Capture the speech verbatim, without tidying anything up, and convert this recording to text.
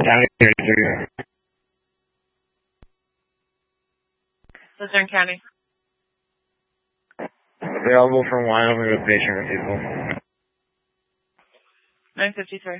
County thirty-three. Luzerne County. Available from Wyoming with patient refusal. nine fifty-three.